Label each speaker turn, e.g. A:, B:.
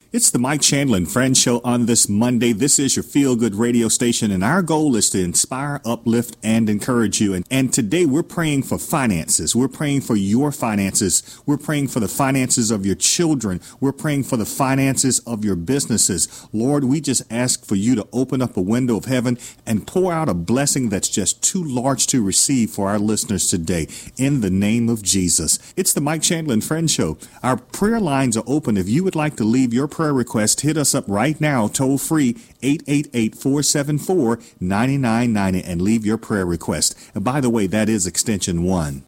A: It's the Mike Chandler and Friends Show on this Monday. This is your feel-good radio station, and our goal is to inspire, uplift, and encourage you. And today we're praying for finances. We're praying for your finances. We're praying for the finances of your children. We're praying for the finances of your businesses. Lord, we just ask for you to open up a window of heaven and pour out a blessing that's just too large to receive for our listeners today. In the name of Jesus. It's the Mike Chandler and Friends Show. Our prayer lines are open. If you would like to leave your prayer request, hit us up right now, toll free 888-474-9990, and leave your prayer request. And by the way, that is extension 1.